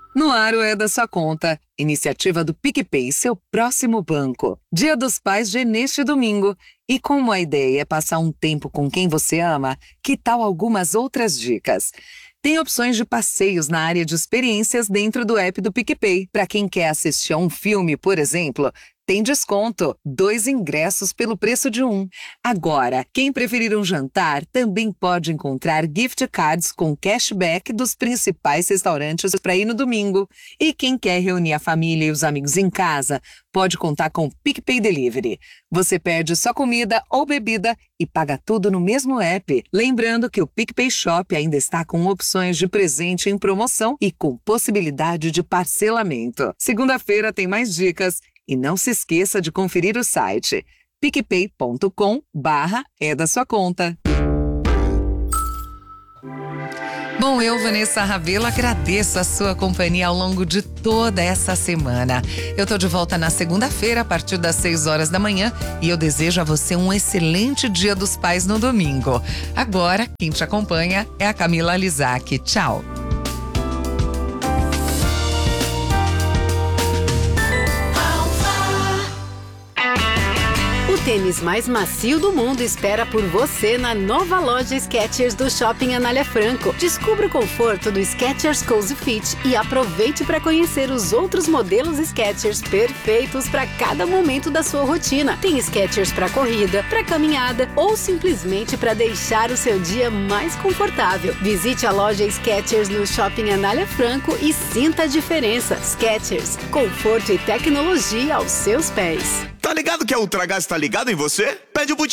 No ar o É da Sua Conta, iniciativa do PicPay, seu próximo banco. Dia dos Pais de neste domingo. E como a ideia é passar um tempo com quem você ama, que tal algumas outras dicas? Tem opções de passeios na área de experiências dentro do app do PicPay. Para quem quer assistir a um filme, por exemplo, tem desconto, 2 ingressos pelo preço de 1. Agora, quem preferir um jantar também pode encontrar gift cards com cashback dos principais restaurantes para ir no domingo. E quem quer reunir a família e os amigos em casa, pode contar com o PicPay Delivery. Você pede só comida ou bebida e paga tudo no mesmo app. Lembrando que o PicPay Shop ainda está com opções de presente em promoção e com possibilidade de parcelamento. Segunda-feira tem mais dicas. E não se esqueça de conferir o site picpay.com/é da sua conta. Bom, eu, Vanessa Ravelo, agradeço a sua companhia ao longo de toda essa semana. Eu tô de volta na segunda-feira, a partir das 6 horas da manhã, e eu desejo a você um excelente Dia dos Pais no domingo. Agora, quem te acompanha é a Camila Lizac. Tchau! O tênis mais macio do mundo espera por você na nova loja Skechers do Shopping Anália Franco. Descubra o conforto do Skechers Cozy Fit e aproveite para conhecer os outros modelos Skechers perfeitos para cada momento da sua rotina. Tem Skechers para corrida, para caminhada ou simplesmente para deixar o seu dia mais confortável. Visite a loja Skechers no Shopping Anália Franco e sinta a diferença. Skechers, conforto e tecnologia aos seus pés. Tá ligado que a Ultragás tá ligado em você? Pede o